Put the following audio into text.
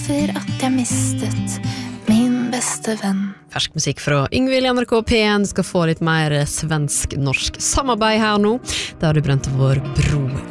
over at jeg mistet min beste venn. Fersk musikk fra Yngvild i NRK P1. Du skal få litt mer svensk-norsk samarbeid her nå. Da har du brent vår bro